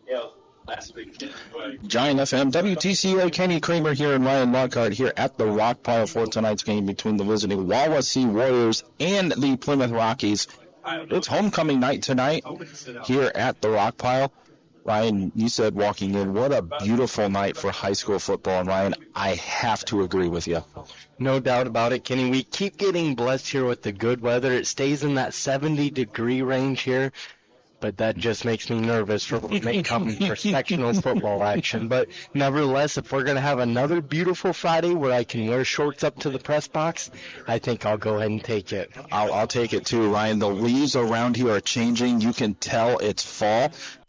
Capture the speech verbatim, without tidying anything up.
Giant F M, W T C A, Kenny Kramer here and Ryan Lockhart here at the Rock Pile for tonight's game between the visiting Wawasee Warriors and the Plymouth Rockies. It's homecoming night tonight here at the Rock Pile. Ryan, you said walking in, what a beautiful night for high school football. And, Ryan, I have to agree with you. No doubt about it, Kenny. We keep getting blessed here with the good weather. It stays in that seventy-degree range here, but that just makes me nervous for what may come for sectional football action. But nevertheless, if we're going to have another beautiful Friday where I can wear shorts up to the press box, I think I'll go ahead and take it. I'll, I'll take it too, Ryan. The leaves around here are changing. You can tell it's fall.